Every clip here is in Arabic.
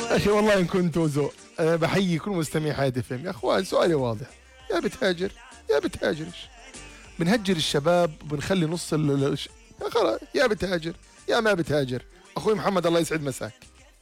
أخي والله إن كنتوا ذوق. أنا بحيي كل مستمعي حياة اف ام. يا أخوان سؤالي واضح، يا بتهاجر يا بتهاجرش. بنهجر الشباب وبنخلي نص يا خلاص، يا بتهاجر يا ما بتهاجر. أخوي محمد الله يسعد مساك.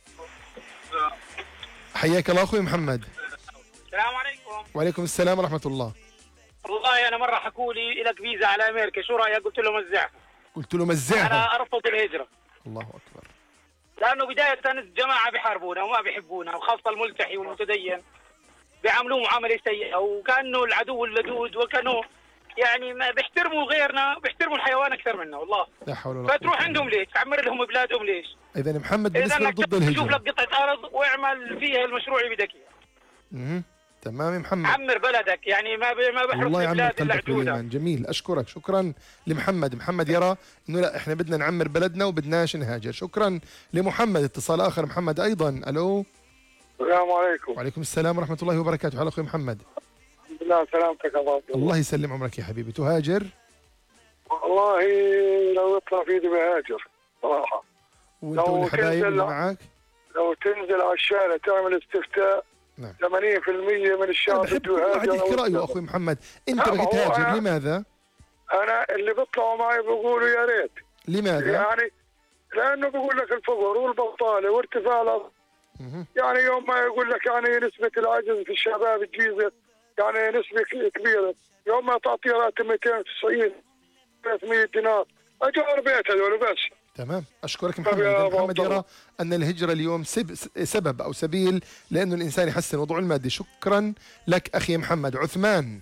حياك الله أخوي محمد. السلام عليكم. وعليكم السلام ورحمة الله. والله أنا مرة حكوا لي لك فيزا على أمريكا، شو رأيك؟ قلت له مزعها. قلت له مزعها. أنا أرفض الهجرة. الله أكبر. لأنه بداية الجماعة بيحاربونا وما بيحبونا، وخاصة الملتحي والمتدين بيعاملوه معاملة سيئة، وكأنه العدو اللدود، وكانوا يعني ما بيحترموا غيرنا، بيحترموا الحيوان أكثر منا والله. لا حول ولا قوة. فتروح عندهم ليش؟ تعمر لهم بلادهم ليش؟ إذا محمد بالنسبة ضد الهجرة. شوف لك قطعة أرض واعمل فيها المشروع اللي بدك إياه. تمام يا محمد. عمر بلدك، يعني ما بحرق الله يعمر البلاد قلبك بالإيمان. جميل، أشكرك. شكرا لمحمد. محمد يرى إنه لا، إحنا بدنا نعمر بلدنا وبدناش نهاجر. شكرا لمحمد. اتصال آخر محمد أيضا. ألو. السلام عليكم. وعليكم السلام ورحمة الله وبركاته. حال أخوي محمد؟ الحمد لله سلامتك يا بابا. الله يسلم عمرك يا حبيبي. تهاجر؟ والله لو يطلع في ايدي بهاجر صراحة. وانت والحبايب اللي معك؟ لو تنزل على الشارع تعمل استفتاء، نعم 80% من الشعب بده يهاجر. واحد يحكي رأيه أخوي محمد. أنت بدك تهاجر، لماذا؟ أنا اللي بيطلعوا معي بيقولوا يا ريت. لماذا؟ يعني لأنه بيقول لك الفقر والبطالة وارتفاع الأرض. يعني يوم ما يقول لك يعني نسبة العجز في الشباب الجيزة يعني نسبة كبيرة، يوم ما تعطيه راتب 290 300 دينار أجار بيت هذول بس. تمام، أشكرك محمد. محمد يرى أن الهجرة اليوم سبب أو سبيل لأنه الإنسان يحسن وضعه المادي. شكرا لك أخي محمد. عثمان.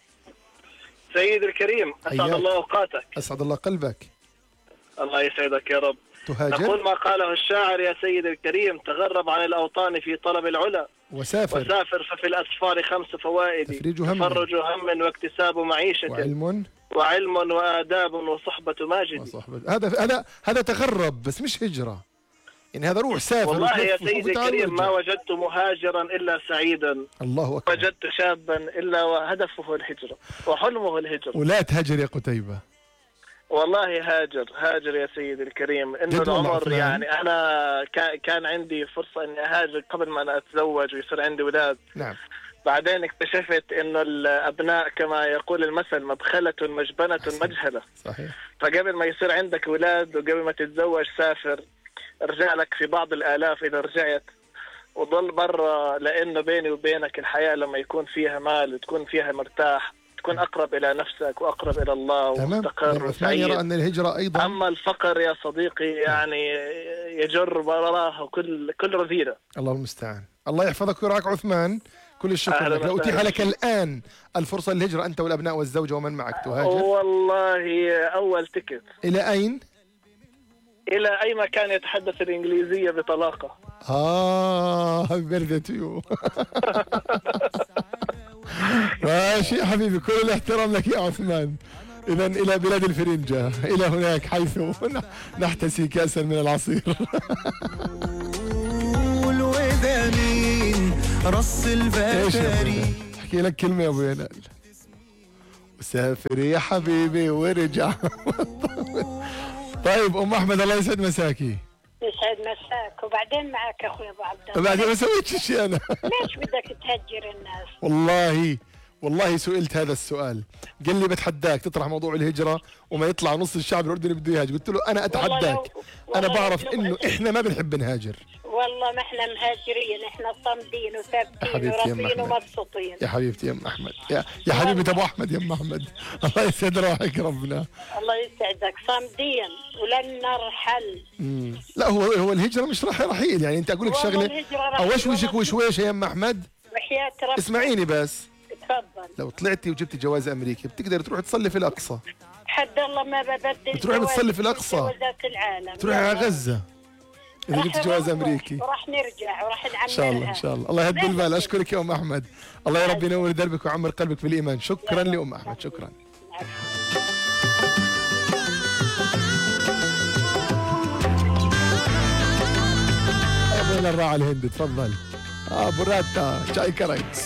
سيد الكريم أسعد الله أوقاتك. أسعد الله قلبك. الله يسعدك يا رب. تهاجر؟ نقول ما قاله الشاعر يا سيد الكريم: تغرب عن الأوطان في طلب العلا، وسافر ففي الأسفار 5 فوائد: تفرج هم واكتساب معيشة، وعلم وآداب وصحبة ماجد. هذا تغرب بس مش هجرة، يعني هذا روح سافر. والله يا سيدي الكريم ما وجدت مهاجرا إلا سعيدا. الله أكبر. وجدت شابا إلا وهدفه الهجرة وحلمه الهجرة. ولا تهاجر يا قتيبة. والله هاجر يا سيدي الكريم. إنه العمر يعني أنا كان عندي فرصة إني أهاجر قبل ما أنا أتزوج ويصير عندي أولاد. نعم. بعدين اكتشفت إنه الأبناء كما يقول المثل مبخلة مجبنة مجهلة. صحيح. فقبل ما يصير عندك أولاد وقبل ما تتزوج سافر، ارجع لك في بعض الآلاف إذا رجعت، وضل برا، لأنه بيني وبينك الحياة لما يكون فيها مال وتكون فيها مرتاح تكون أقرب إلى نفسك وأقرب إلى الله ومستقر وسعيد. يرى أن الهجرة أيضا. أما الفقر يا صديقي يعني يجر وراه كل رذيلة. الله المستعان. الله يحفظك ويرعاك عثمان. كل الشكر لك. لو أتيح لك الآن الفرصة للهجرة أنت والأبناء والزوجة ومن معك، تهاجر؟ والله أول تكت. إلى أين؟ إلى أي مكان يتحدث الإنجليزية بطلاقة. happy birthday to you. ماشي يا حبيبي، كل الاحترام لك يا عثمان. إذا إلى بلاد الفرنجة، إلى هناك حيث نحتسي كأسا من العصير. رص البشري. احكي لك كلمة يا ابو ينال. وسافر يا حبيبي ورجع. طيب ام احمد الله يسعد مساكي. يسعد مساك. وبعدين معك اخوي ابو عبد الله. وبعدين ما سويتش شيء انا. ليش بدك تهجر الناس؟ والله سئلت هذا السؤال، قال لي بتحداك تطرح موضوع الهجرة وما يطلع نص الشعب الأردني بده يهاجر. قلت له أنا أتحداك. أنا بعرف إنه إحنا ما بنحب نهاجر. والله ما إحنا مهاجرين، إحنا صامدين وثابتين وراسين ومبسوطين. يا حبيبتي يا أم أحمد، يا حبيبة أبو أحمد يا أم أحمد. الله يسعد روحك ربنا. الله يسعدك. صامدين ولن نرحل. لا هو الهجرة مش رحيل، يعني أنت أقول لك شغلة أوشوشك وشويش يا أم أحمد. وحياة ربنا اسمعيني بس. تفضل. لو طلعتي وجبتي جواز امريكي بتقدر تروح تصلي في الاقصى. حد الله ما ببدل. بتروحي بتصلي في الاقصى. جوازات العالم. تروحي على غزه اذا جبتي جواز امريكي. وراح نرجع وراح نعمرها ان شاء الله ان شاء الله. الله يهدي البال. اشكرك يا ام احمد. الله يا رب ينور دربك ويعمر قلبك بالايمان. شكرا لام احمد. شكرا. ابونا الراعي الهندي تفضل. براتا شاي كرك.